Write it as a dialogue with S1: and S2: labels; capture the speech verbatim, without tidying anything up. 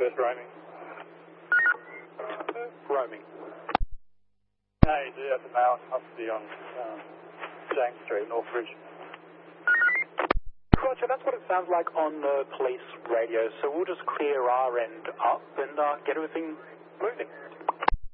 S1: first roaming.
S2: Roaming.
S1: Hey, do at the mail custody on um, James Street, Northbridge.
S2: Roger, that's what it sounds like on the police radio, so we'll just clear our end up and uh, get everything moving.